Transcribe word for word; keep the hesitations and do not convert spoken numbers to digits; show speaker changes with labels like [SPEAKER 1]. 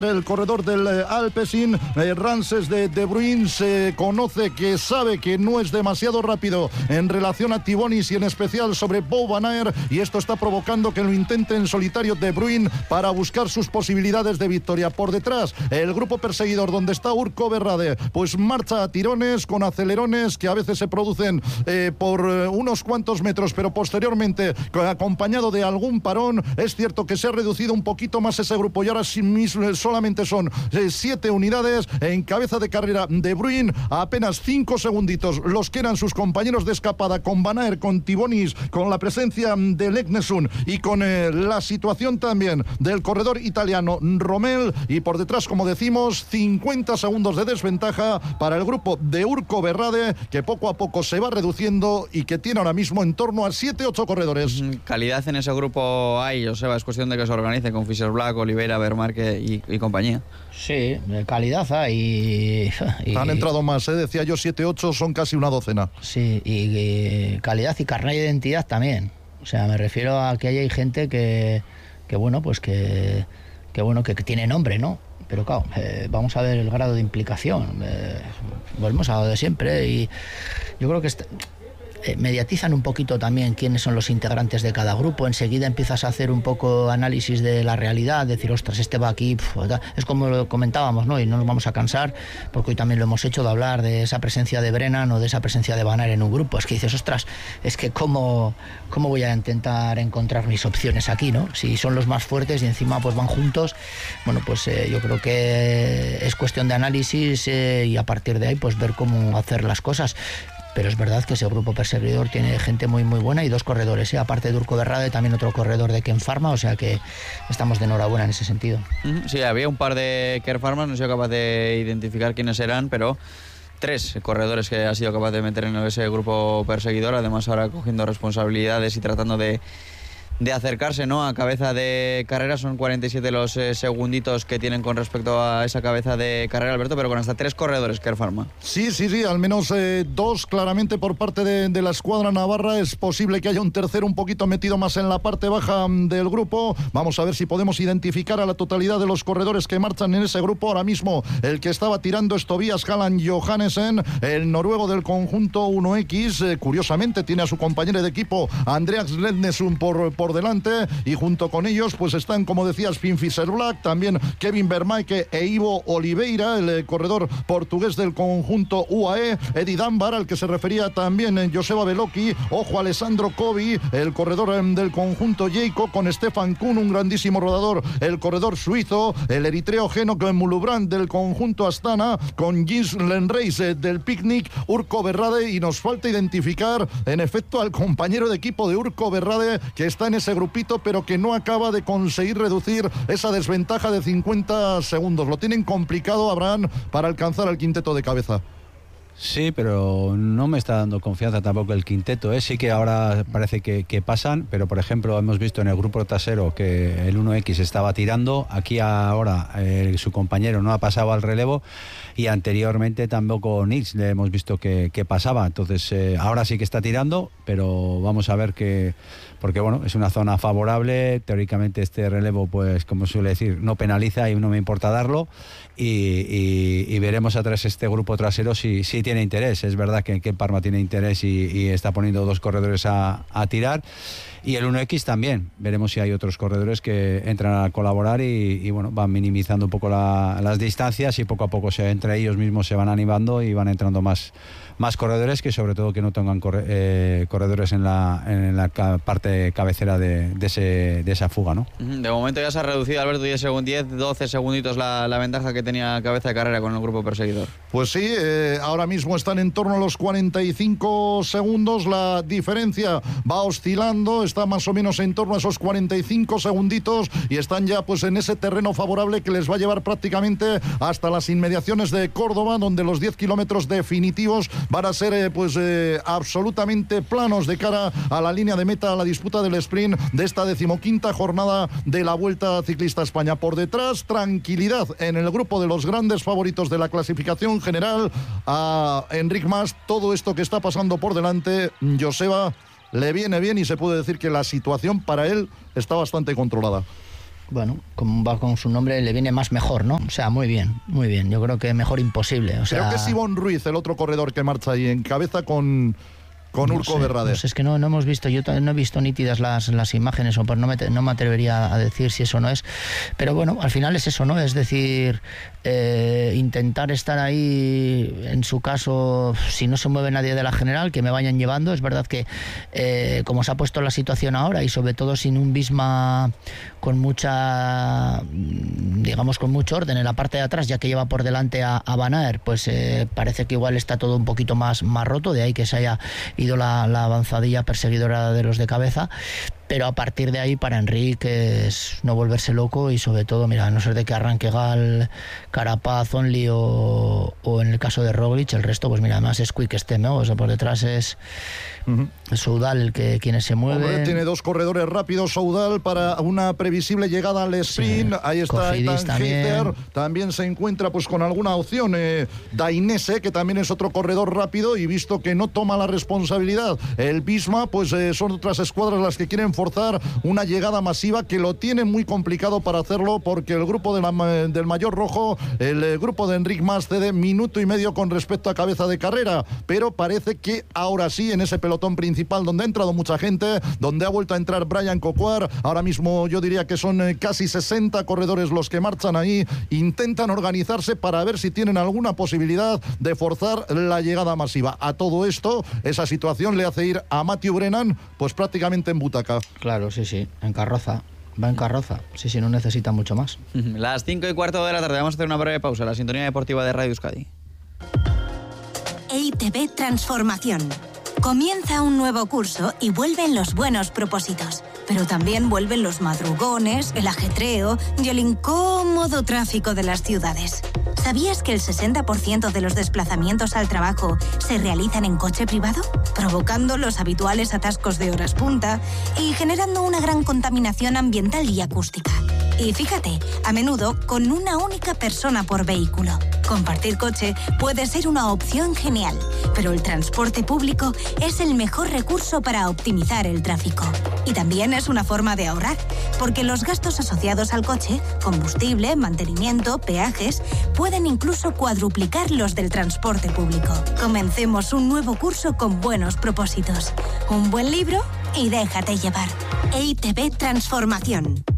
[SPEAKER 1] El corredor del eh, Alpecin, eh, Ramses de De Bruyne, se conoce que sabe que no es demasiado rápido en relación a Tibonis y en especial sobre Bo Van Aert, y esto está provocando que lo intente en solitario De Bruyne para buscar sus posibilidades de victoria. Por detrás, el grupo perseguidor donde está Urko Berrade, pues marcha a tirones con acelerones que a veces se producen eh, por eh, unos cuantos metros, pero posteriormente acompañado de algún parón. Es cierto que se ha reducido un poquito más ese grupo y ahora sí mismo solamente son eh, siete unidades. En cabeza de carrera De Bruyne, a apenas cinco segunditos los que eran sus compañeros de escapada, con Van Aert, con Tibonis, con la presencia de Leknesund y con eh, la situación también del corredor italiano Rommel, y por detrás, como decimos, cincuenta segundos de desventaja para el grupo de Urko Berrade, que poco a poco se va reduciendo y que tiene ahora mismo en torno a siete ocho corredores.
[SPEAKER 2] Calidad en ese grupo hay, Joseba, es cuestión de que se organice con Fischer Black, Oliveira, Vermarque y, y compañía.
[SPEAKER 3] Sí, calidad hay. Y,
[SPEAKER 1] Han entrado más, ¿eh? Decía yo siete ocho, son casi una docena.
[SPEAKER 3] Sí, y, y calidad y carnet de identidad también. O sea, me refiero a que hay gente que, que bueno, pues que, que bueno, que, que tiene nombre, ¿no? Pero claro, eh, vamos a ver el grado de implicación. Eh, volvemos a lo de siempre y yo creo que está, eh, mediatizan un poquito también quiénes son los integrantes de cada grupo. Enseguida empiezas a hacer un poco análisis de la realidad, decir, ostras, este va aquí, pf, es como lo comentábamos, ¿no? Y no nos vamos a cansar, porque hoy también lo hemos hecho, de hablar de esa presencia de Brennan o de esa presencia de Van Aert en un grupo. Es que dices, ostras, es que cómo, cómo voy a intentar encontrar mis opciones aquí, ¿no? Si son los más fuertes y encima pues van juntos, bueno, pues eh, yo creo que es cuestión de análisis eh, y a partir de ahí pues ver cómo hacer las cosas. Pero es verdad que ese grupo perseguidor tiene gente muy muy buena y dos corredores, ¿eh? Aparte de Urko Berrade, también otro corredor de Ken Pharma, o sea que estamos de enhorabuena en ese sentido.
[SPEAKER 2] Sí, había un par de Ken Pharma, no soy capaz de identificar quiénes eran, pero tres corredores que ha sido capaz de meter en ese grupo perseguidor, además ahora cogiendo responsabilidades y tratando de de acercarse, ¿no?, a cabeza de carrera. Son cuarenta y siete los eh, segunditos que tienen con respecto a esa cabeza de carrera, Alberto, pero con hasta tres corredores Ken Pharma.
[SPEAKER 1] Sí, sí, sí, al menos eh, dos claramente por parte de, de la escuadra navarra. Es posible que haya un tercero un poquito metido más en la parte baja del grupo. Vamos a ver si podemos identificar a la totalidad de los corredores que marchan en ese grupo. Ahora mismo el que estaba tirando es Tobias Halland Johannesen, el noruego del conjunto uno equis. Eh, curiosamente tiene a su compañero de equipo Andreas Leknesund por, por delante, y junto con ellos pues están, como decías, Finn Fischer Black, también Kevin Vermaeke e Ivo Oliveira, el eh, corredor portugués del conjunto U A E, Eddie Dunbar, al que se refería también eh, Joseba Beloki, ojo Alessandro Covi, el corredor eh, del conjunto Jayco, con Stefan Kuhn, un grandísimo rodador, el corredor suizo, el eritreo Henok Mulubrand del conjunto Astana, con Gins Lenreis eh, del Picnic, Urko Berrade, y nos falta identificar en efecto al compañero de equipo de Urko Berrade, que está en ese grupito pero que no acaba de conseguir reducir esa desventaja de cincuenta segundos. Lo tienen complicado, Abraham, para alcanzar al quinteto de cabeza.
[SPEAKER 4] Sí, pero no me está dando confianza tampoco el quinteto, ¿eh? Sí que ahora parece que, que pasan, pero por ejemplo hemos visto en el grupo trasero que el uno equis estaba tirando, aquí ahora eh, su compañero no ha pasado al relevo, y anteriormente tampoco Nix le hemos visto que, que pasaba, entonces eh, ahora sí que está tirando, pero vamos a ver que, porque bueno, es una zona favorable, teóricamente este relevo, pues como suele decir, no penaliza y no me importa darlo, y, y, y veremos atrás este grupo trasero si, si tiene interés. Es verdad que, que Parma tiene interés y, y está poniendo dos corredores a, a tirar, y el uno equis también. Veremos si hay otros corredores que entran a colaborar y, y bueno, van minimizando un poco la, las distancias, y poco a poco se, entre ellos mismos se van animando y van entrando más, más corredores, que sobre todo que no tengan corre, eh, corredores en la, en la ca, parte cabecera de, de, ese, de esa fuga, ¿no?
[SPEAKER 2] De momento ya se ha reducido, Alberto, diez, diez doce segunditos la, la ventaja que tenía cabeza de carrera con el grupo perseguidor.
[SPEAKER 1] Pues sí, eh, ahora mismo están en torno a los cuarenta y cinco segundos. La diferencia va oscilando, está más o menos en torno a esos cuarenta y cinco segunditos, y están ya pues en ese terreno favorable que les va a llevar prácticamente hasta las inmediaciones de Córdoba, donde los diez kilómetros definitivos van a ser eh, pues eh, absolutamente planos de cara a la línea de meta, a la disputa del sprint de esta decimoquinta jornada de la Vuelta Ciclista a España. Por detrás, tranquilidad en el grupo de los grandes favoritos de la clasificación general. A Enric Mas, todo esto que está pasando por delante, Joseba, le viene bien, y se puede decir que la situación para él está bastante controlada.
[SPEAKER 3] Bueno, como va con su nombre, le viene más mejor, ¿no? O sea, muy bien, muy bien. Yo creo que mejor imposible. O sea,
[SPEAKER 1] creo que es Ivonne Ruiz, el otro corredor que marcha ahí en cabeza con... Con
[SPEAKER 3] no
[SPEAKER 1] Urco
[SPEAKER 3] sé,
[SPEAKER 1] Berrader.
[SPEAKER 3] Pues es que no, no hemos visto, yo no he visto nítidas las, las imágenes, o pues no me, no me atrevería a decir si eso no es. Pero bueno, al final es eso, ¿no? Es decir, eh, intentar estar ahí, en su caso, si no se mueve nadie de la general, que me vayan llevando. Es verdad que, eh, como se ha puesto la situación ahora, y sobre todo sin un Visma con mucha, digamos, con mucho orden en la parte de atrás, ya que lleva por delante a, a Van Aert, pues eh, parece que igual está todo un poquito más, más roto, de ahí que se haya ido la, la avanzadilla perseguidora de los de cabeza. Pero a partir de ahí, para Enrique es no volverse loco, y sobre todo, mira, a no ser de que arranque Gal, Carapaz, Only o, o en el caso de Roglic, el resto, pues mira, además es Quick Step, ¿no? O sea, por detrás es uh-huh. Soudal el que quienes se mueven.
[SPEAKER 1] Tiene dos corredores rápidos, Soudal, para una previsible llegada al sprint. Sí. Ahí está Ethan Heizer, también se encuentra pues con alguna opción. Eh, Dainese, que también es otro corredor rápido, y visto que no toma la responsabilidad el Visma, pues eh, son otras escuadras las que quieren forzar una llegada masiva, que lo tienen muy complicado para hacerlo, porque el grupo de la, del Mayor Rojo, el eh, grupo de Enric Mas, cede minuto y medio con respecto a cabeza de carrera, pero parece que ahora sí, en ese pelotón principal donde ha entrado mucha gente, donde ha vuelto a entrar Brian Coquard, ahora mismo yo diría que son eh, casi sesenta corredores los que marchan ahí, intentan organizarse para ver si tienen alguna posibilidad de forzar la llegada masiva. A todo esto, esa situación le hace ir a Matthew Brennan pues prácticamente en butaca.
[SPEAKER 3] Claro, sí, sí, en carroza. Va en carroza, sí, sí, no necesita mucho más.
[SPEAKER 2] Las cinco y cuarto de la tarde, vamos a hacer una breve pausa. La sintonía deportiva de Radio Euskadi.
[SPEAKER 5] E I T V Transformación. Comienza un nuevo curso y vuelven los buenos propósitos. Pero también vuelven los madrugones, el ajetreo y el incómodo tráfico de las ciudades. ¿Sabías que el sesenta por ciento de los desplazamientos al trabajo se realizan en coche privado? Provocando los habituales atascos de horas punta y generando una gran contaminación ambiental y acústica. Y fíjate, a menudo con una única persona por vehículo. Compartir coche puede ser una opción genial, pero el transporte público es el mejor recurso para optimizar el tráfico. Y también es una forma de ahorrar, porque los gastos asociados al coche, combustible, mantenimiento, peajes, pueden incluso cuadruplicar los del transporte público. Comencemos un nuevo curso con buenos propósitos. Un buen libro y déjate llevar. E I T V Transformación.